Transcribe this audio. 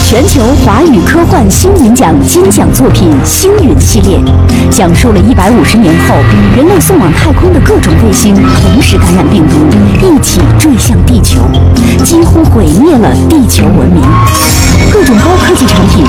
全球华语科幻星云奖金奖作品《星云》系列，讲述了150年后人类送往太空的各种卫星同时感染病毒，一起坠向地球，几乎毁灭了地球文明。各种高科技产品